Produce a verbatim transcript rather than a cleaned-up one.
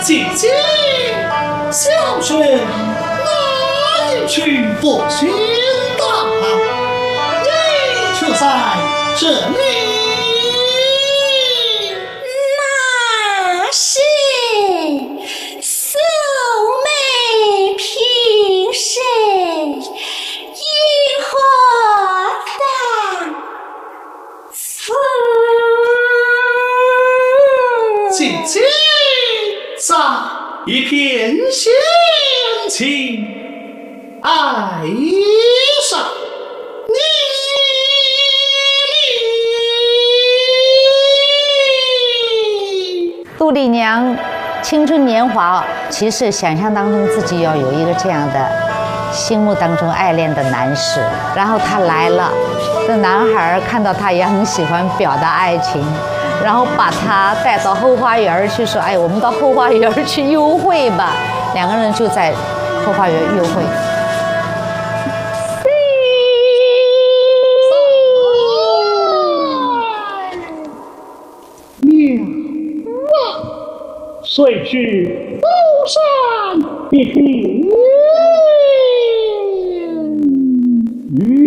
姐姐，小轩哪里去不寻大？你却在这里。 那是素昧平生，渔火淡夫。 姐姐，在一片闲情爱上你。 杜丽娘青春年华，其实想象当中自己要有一个这样的心目当中爱恋的男士，然后他来了，这男孩看到他也很喜欢表达爱情，然后把他带到后花园去，说：“哎，我们到后花园去幽会吧。”两个人就在后花园幽会。 遂去高山一品。